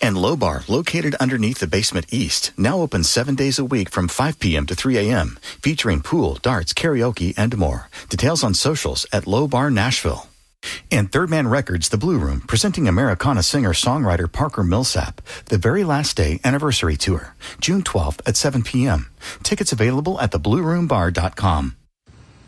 And Low Bar, located underneath the Basement East, now open 7 days a week from 5 p.m. to 3 a.m., featuring pool, darts, karaoke, and more. Details on socials at Low Bar Nashville. And Third Man Records, The Blue Room, presenting Americana singer-songwriter Parker Millsap, The Very Last Day Anniversary Tour, June 12th at 7 p.m. Tickets available at theblueroombar.com.